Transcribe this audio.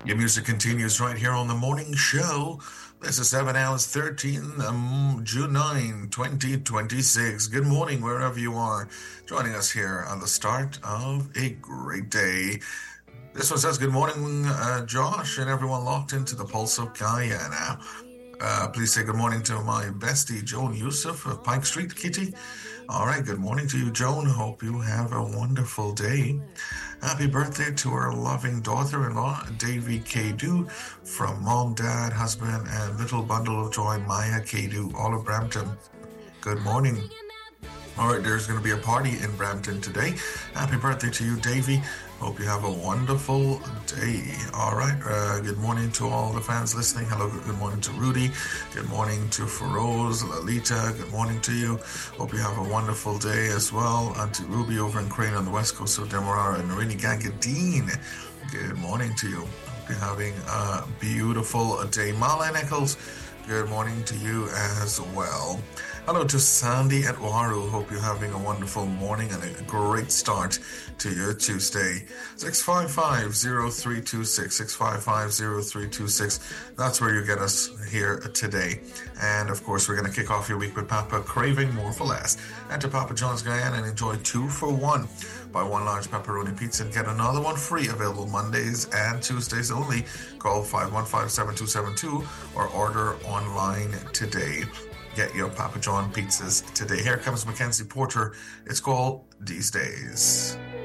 Your music continues right here on the morning show. This is 7 hours 13, June 9, 2026. Good morning, wherever you are, joining us here on the start of a great day. This one says, good morning, Josh, and everyone locked into the Pulse of Guyana. Please say good morning to my bestie, Joan Youssef of Pike Street, Kitty. All right, good morning to you, Joan. Hope you have a wonderful day. Happy birthday to our loving daughter-in-law, Davy Kadu, from mom, dad, husband, and little bundle of joy, Maya Kadu, all of Brampton. Good morning. All right, there's going to be a party in Brampton today. Happy birthday to you, Davy. Hope you have a wonderful day. All right, good morning to all the fans listening. Hello, good morning to Rudy. Good morning to Feroz, Lalita. Good morning to you. Hope you have a wonderful day as well. Auntie Ruby over in Crane on the west coast of Demerara and Narini Gangadine. Good morning to you. Hope you're having a beautiful day. Marlene Eccles, good morning to you as well. Hello to Sandy at Waru. Hope you're having a wonderful morning and a great start to your Tuesday. 655-0326, 655-0326. That's where you get us here today. And of course, we're going to kick off your week with Papa craving more for less. Enter Papa John's Guyana and enjoy 2 for 1. Buy 1 large pepperoni pizza and get another one free. Available Mondays and Tuesdays only. Call 515-7272 or order online today. Get your Papa John pizzas today. Here comes Mackenzie Porter. It's called These Days.